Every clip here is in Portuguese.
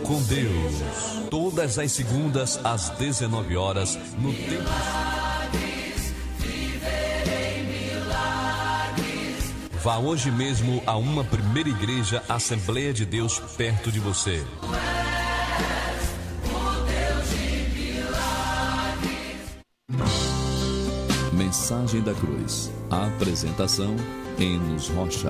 com Deus. Todas as segundas às 19 horas no tempo. Vá hoje mesmo a uma primeira igreja Assembleia de Deus perto de você. Mensagem da Cruz. A apresentação: Enos Rocha.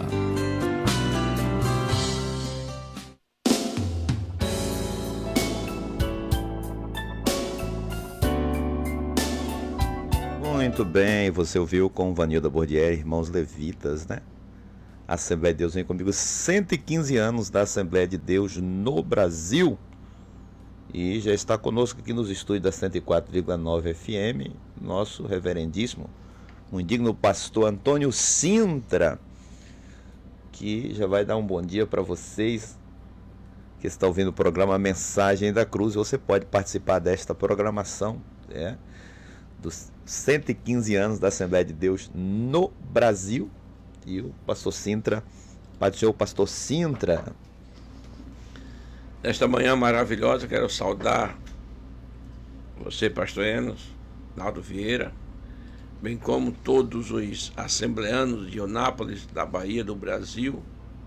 Muito bem, você ouviu com Vanilda Bordieri, Irmãos Levitas, né? A Assembleia de Deus vem comigo, 115 anos da Assembleia de Deus no Brasil. E já está conosco aqui nos estúdios da 104,9 FM, nosso reverendíssimo, um indigno pastor Antônio Sintra, que já vai dar um bom dia para vocês que estão ouvindo o programa Mensagem da Cruz. Você pode participar desta programação, dos 115 anos da Assembleia de Deus no Brasil. E o pastor Sintra, o pastor Sintra. Nesta manhã maravilhosa, quero saudar você, pastor Enos, Naldo Vieira, bem como todos os assembleanos de Eunápolis, da Bahia, do Brasil,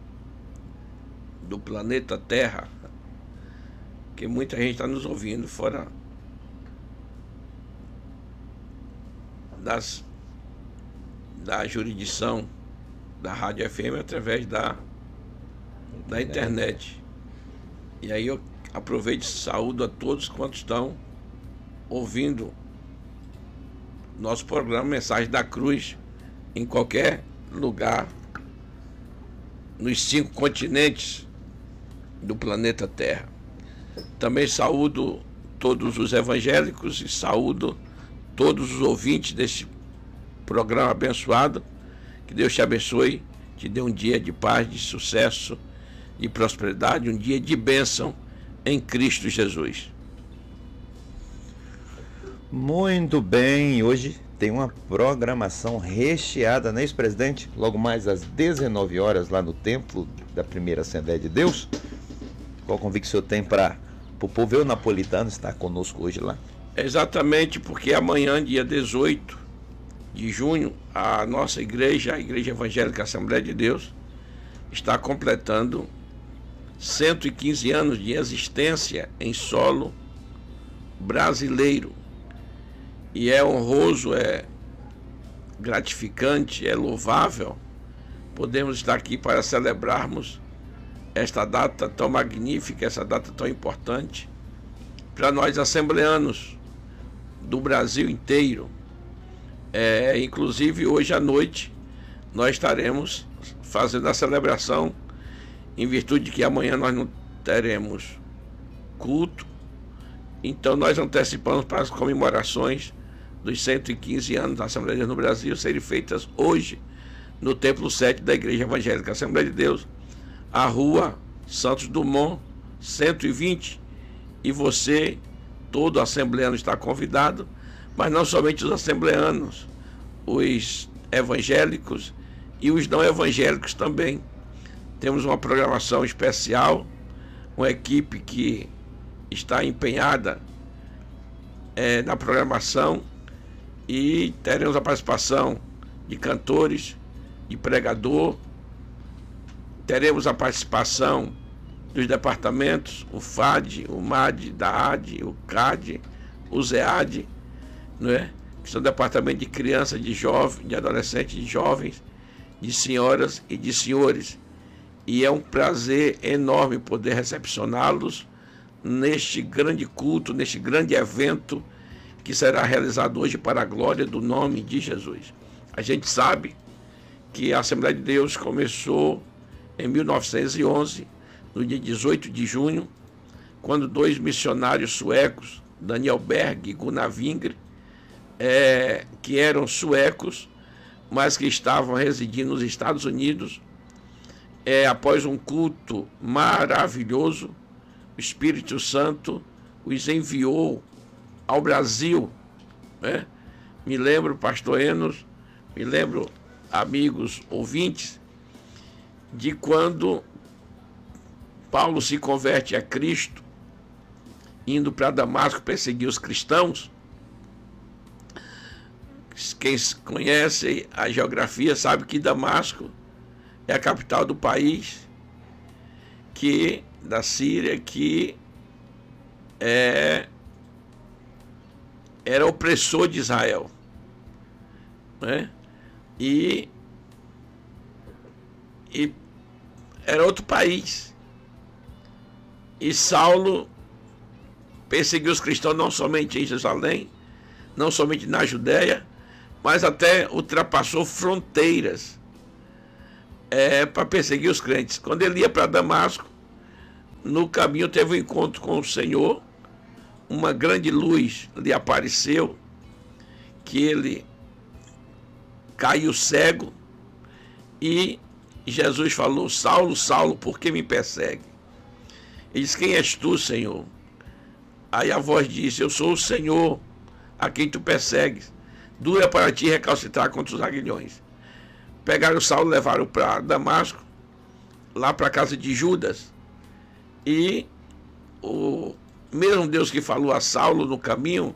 do planeta Terra, que muita gente está nos ouvindo fora da jurisdição da Rádio FM através da internet. E aí eu aproveito e saúdo a todos quantos estão ouvindo nosso programa Mensagem da Cruz em qualquer lugar nos 5 continentes do planeta Terra. Também saúdo todos os evangélicos e saúdo todos os ouvintes deste programa abençoado. Que Deus te abençoe, te dê um dia de paz, de sucesso, de prosperidade, um dia de bênção em Cristo Jesus. Muito bem, hoje tem uma programação recheada, não é isso, presidente? Logo mais às 19 horas lá no templo da primeira Assembleia de Deus. Qual convite o senhor tem para o povo eunapolitano estar conosco hoje lá? Exatamente, porque amanhã, dia 18 de junho, a nossa igreja, a Igreja Evangélica Assembleia de Deus, está completando 115 anos de existência em solo brasileiro. E é honroso, é gratificante, é louvável podermos estar aqui para celebrarmos esta data tão magnífica, essa data tão importante para nós assembleanos do Brasil inteiro. Inclusive hoje à noite nós estaremos fazendo a celebração, em virtude de que amanhã nós não teremos culto, então nós antecipamos para as comemorações dos 115 anos da Assembleia de Deus no Brasil serem feitas hoje no Templo 7 da Igreja Evangélica Assembleia de Deus, a Rua Santos Dumont 120, e você, todo assembleano, está convidado, mas não somente os assembleanos, os evangélicos e os não evangélicos também. Temos uma programação especial, uma equipe que está empenhada na programação, e teremos a participação de cantores, de pregador, teremos a participação dos departamentos, o FAD, o MAD, da AD, o CAD, o ZEAD, não é? Que são departamentos de crianças, de jovens, de adolescentes, de jovens, de senhoras e de senhores. E é um prazer enorme poder recepcioná-los neste grande culto, neste grande evento que será realizado hoje para a glória do nome de Jesus. A gente sabe que a Assembleia de Deus começou em 1911, no dia 18 de junho, quando 2 missionários suecos, Daniel Berg e Gunnar Wingre, que eram suecos, mas que estavam residindo nos Estados Unidos, após um culto maravilhoso, o Espírito Santo os enviou ao Brasil, né? Me lembro, pastor Enos, me lembro, amigos ouvintes, de quando Paulo se converte a Cristo indo para Damasco perseguir os cristãos. Quem conhece a geografia sabe que Damasco é a capital do país da Síria, que era opressor de Israel, né? E era outro país. E Saulo perseguiu os cristãos não somente em Jerusalém, não somente na Judéia, mas até ultrapassou fronteiras para perseguir os crentes. Quando ele ia para Damasco, no caminho teve um encontro com o Senhor, uma grande luz lhe apareceu, que ele caiu cego, e Jesus falou: Saulo, Saulo, por que me persegue? Ele disse: quem és tu, Senhor? Aí a voz disse: eu sou o Senhor a quem tu persegues. Dura para ti recalcitrar contra os aguilhões. Pegaram Saulo, levaram para Damasco, lá para a casa de Judas. E o mesmo Deus que falou a Saulo no caminho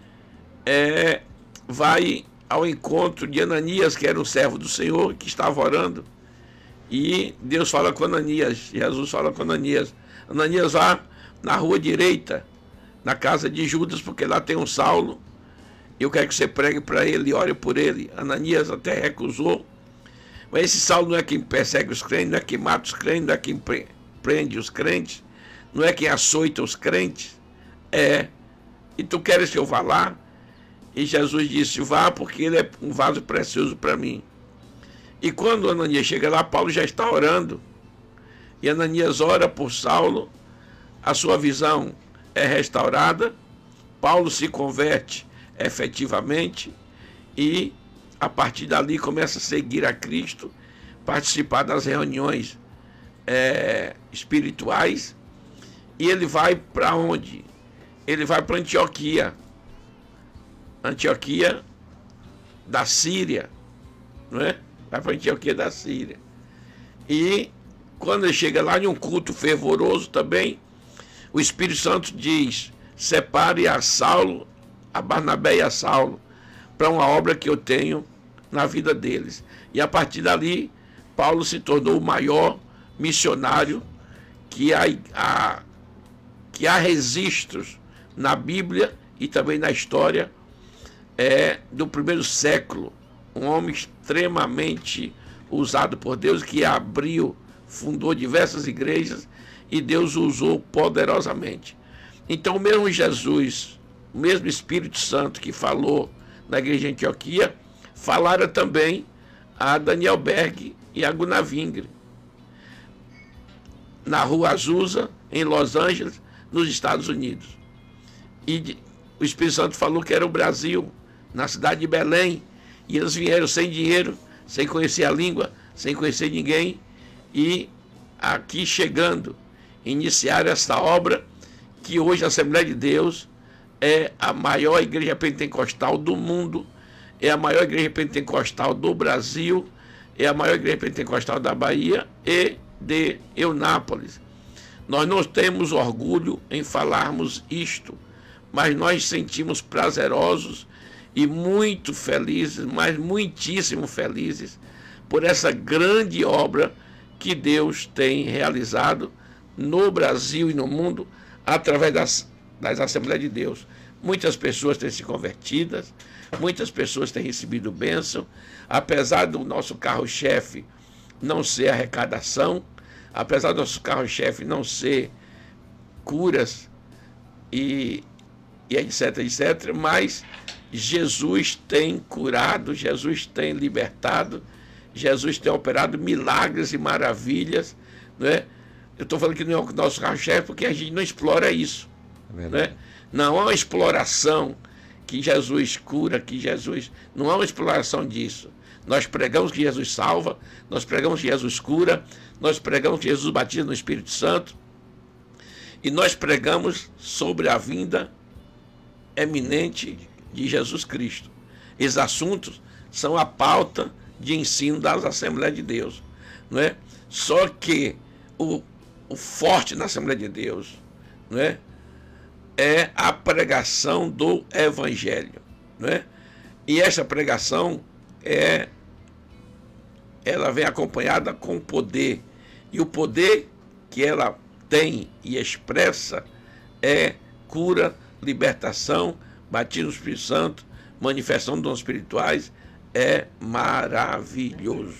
vai ao encontro de Ananias, que era um servo do Senhor, que estava orando. E Deus fala com Ananias, Jesus fala com Ananias: Ananias, vá na rua direita, na casa de Judas, porque lá tem um Saulo, e eu quero que você pregue para ele e ore por ele. Ananias até recusou. Mas esse Saulo não é quem persegue os crentes, não é quem mata os crentes, não é quem prende os crentes, não é quem açoita os crentes. E tu queres que eu vá lá? E Jesus disse: vá, porque ele é um vaso precioso para mim. E quando Ananias chega lá, Paulo já está orando. E Ananias ora por Saulo, a sua visão é restaurada, Paulo se converte efetivamente, e a partir dali começa a seguir a Cristo, participar das reuniões espirituais. E ele vai para onde? Ele vai para Antioquia da Síria, não é? Vai para Antioquia da Síria. E quando ele chega lá, em um culto fervoroso também, o Espírito Santo diz: separe a Saulo, a Barnabé e a Saulo, para uma obra que eu tenho na vida deles. E a partir dali, Paulo se tornou o maior missionário que há registros na Bíblia e também na história do primeiro século. Um homem extremamente usado por Deus, que fundou diversas igrejas, e Deus o usou poderosamente. Então, o mesmo Jesus, o mesmo Espírito Santo que falou na igreja de Antioquia, falaram também a Daniel Berg e a Gunnar Wingre, na Rua Azusa, em Los Angeles, nos Estados Unidos. E o Espírito Santo falou que era o Brasil, na cidade de Belém, e eles vieram sem dinheiro, sem conhecer a língua, sem conhecer ninguém, e aqui chegando, iniciaram esta obra, que hoje a Assembleia de Deus é a maior igreja pentecostal do mundo, é a maior igreja pentecostal do Brasil, é a maior igreja pentecostal da Bahia e de Eunápolis. Nós não temos orgulho em falarmos isto, mas nós sentimos prazerosos e muito felizes, mas muitíssimo felizes, por essa grande obra que Deus tem realizado no Brasil e no mundo, através das Assembleias de Deus. Muitas pessoas têm se convertidas, muitas pessoas têm recebido bênção, apesar do nosso carro-chefe não ser arrecadação, apesar do nosso carro-chefe não ser curas e etc, etc, mas Jesus tem curado, Jesus tem libertado, Jesus tem operado milagres e maravilhas, não é? Eu estou falando que não é o nosso carro-chefe porque a gente não explora isso. Né? Não há uma exploração que Jesus cura, que Jesus... Não há uma exploração disso. Nós pregamos que Jesus salva, nós pregamos que Jesus cura, nós pregamos que Jesus batiza no Espírito Santo, e nós pregamos sobre a vinda eminente de Jesus Cristo. Esses assuntos são a pauta de ensino das Assembleias de Deus. Não é? Só que o forte na Assembleia de Deus, não é? é a pregação do Evangelho, né? E essa pregação ela vem acompanhada com poder, e o poder que ela tem e expressa é cura, libertação, batismo no Espírito Santo, manifestação de dons espirituais. É maravilhoso.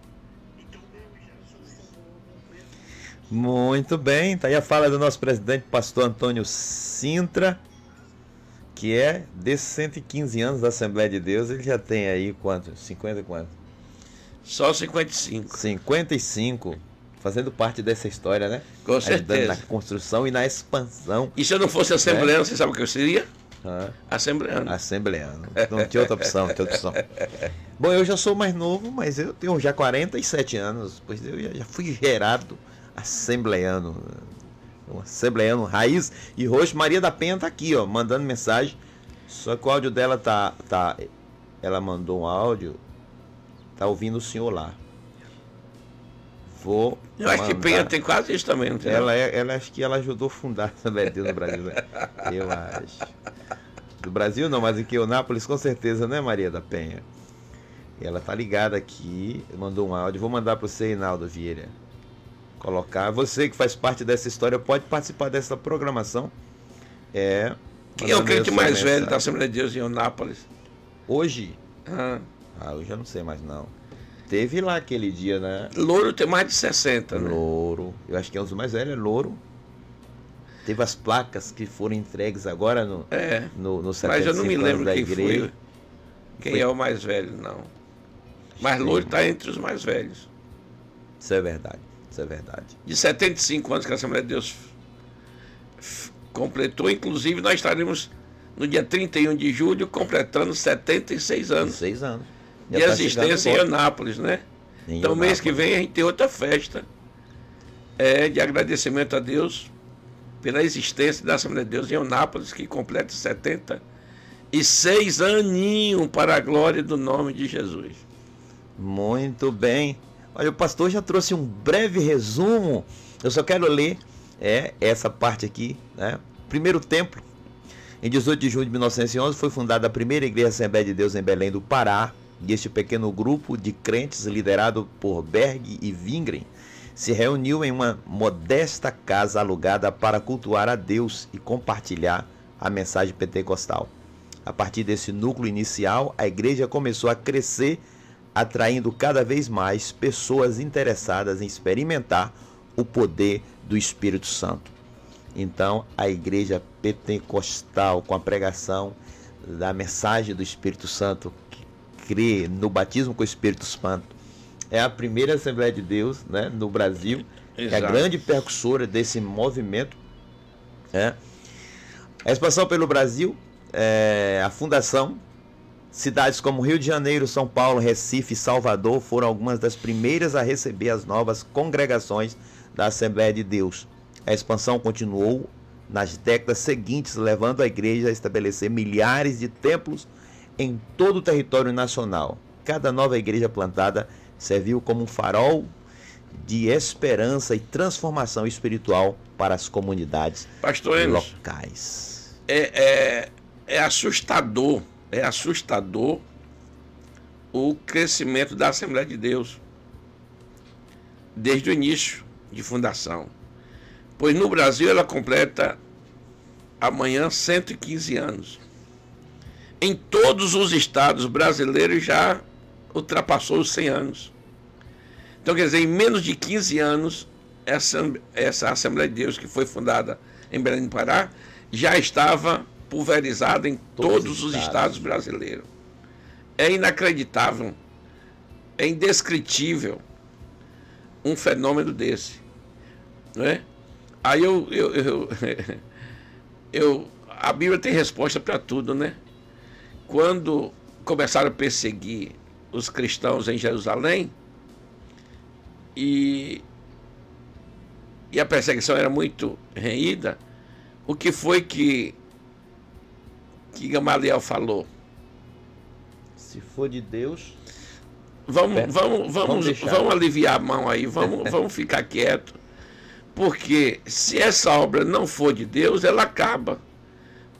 Muito bem, tá aí a fala do nosso presidente, pastor Antônio Sintra, que é desses 115 anos da Assembleia de Deus. Ele já tem aí quanto? 50 quanto? Só 55. 55, fazendo parte dessa história, né? Com Ajudando certeza. na construção e na expansão. E se eu não fosse assembleano, você sabe o que eu seria? Assembleano. Assembleano. Não tinha outra opção, não tinha outra opção. Bom, eu já sou mais novo, mas eu tenho já 47 anos, pois eu já fui gerado assembleano. Um assembleano raiz. E hoje Maria da Penha tá aqui, ó, mandando mensagem. Só que o áudio dela tá. Ela mandou um áudio. Tá ouvindo o senhor lá. Vou. Eu acho que Penha tem quase isso também, não tem? Ela acho que ela ajudou a fundar a Assembleia de Deus no Brasil, né? Eu acho. Do Brasil não, mas aqui em Eunápolis com certeza, né, Maria da Penha? Ela tá ligada aqui, mandou um áudio. Vou mandar para você, Reinaldo Vieira. Colocar. Você que faz parte dessa história pode participar dessa programação. Quem é o crente mais velho da Assembleia de Deus em Eunápolis? Hoje? Eu já não sei mais não. Teve lá aquele dia, né? Louro tem mais de 60, né? Louro. Eu acho que é um dos mais velhos, é Louro. Teve as placas que foram entregues agora no 75 mas eu não me lembro da quem igreja. foi. Quem é o mais velho, não. Mas Louro está entre os mais velhos. Isso é verdade. Isso é verdade. De 75 anos que a Assembleia de Deus completou, inclusive nós estaremos no dia 31 de julho completando 76 anos. 6 anos. De existência em Eunápolis, né? Então, mês que vem a gente tem outra festa de agradecimento a Deus pela existência da Assembleia de Deus em Eunápolis, que completa 76 aninhos para a glória do nome de Jesus. Muito bem. Olha, o pastor já trouxe um breve resumo. Eu só quero ler essa parte aqui, né? Primeiro templo. Em 18 de junho de 1911 foi fundada a primeira igreja Assembleia de Deus em Belém do Pará. E este pequeno grupo de crentes, liderado por Berg e Wingren, se reuniu em uma modesta casa alugada para cultuar a Deus e compartilhar a mensagem pentecostal. A partir desse núcleo inicial, a igreja começou a crescer, atraindo cada vez mais pessoas interessadas em experimentar o poder do Espírito Santo. Então, a igreja pentecostal, com a pregação da mensagem do Espírito Santo, crê no batismo com o Espírito Santo, é a primeira Assembleia de Deus, né, no Brasil. Exato. É a grande percussora desse movimento. A expansão pelo Brasil, a fundação, cidades como Rio de Janeiro, São Paulo, Recife e Salvador foram algumas das primeiras a receber as novas congregações da Assembleia de Deus. A expansão continuou nas décadas seguintes, levando a igreja a estabelecer milhares de templos em todo o território nacional. Cada nova igreja plantada serviu como um farol de esperança e transformação espiritual para as comunidades locais. É assustador o crescimento da Assembleia de Deus desde o início de fundação. Pois no Brasil ela completa amanhã 115 anos. Em todos os estados brasileiros já ultrapassou os 100 anos. Então, quer dizer, em menos de 15 anos, essa Assembleia de Deus, que foi fundada em Belém do Pará, já estava pulverizada em todos os estados brasileiros. É inacreditável, é indescritível um fenômeno desse, não é? Aí a Bíblia tem resposta para tudo, né? Quando começaram a perseguir os cristãos em Jerusalém, e a perseguição era muito renhida, o que foi que Gamaliel falou? Se for de Deus, vamos aliviar a mão aí, vamos ficar quieto, porque se essa obra não for de Deus, ela acaba.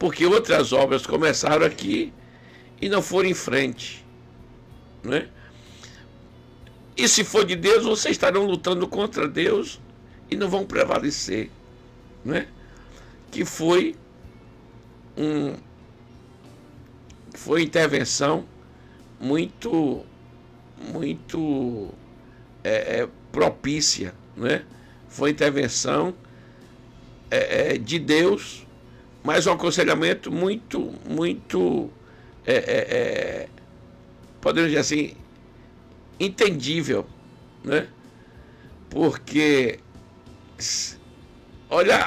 porque outras obras começaram aqui e não foram em frente, né? E se for de Deus, vocês estarão lutando contra Deus e não vão prevalecer, né? Que foi intervenção muito propícia, né? Foi intervenção de Deus, mas um aconselhamento muito podemos dizer assim, entendível, né? Porque olha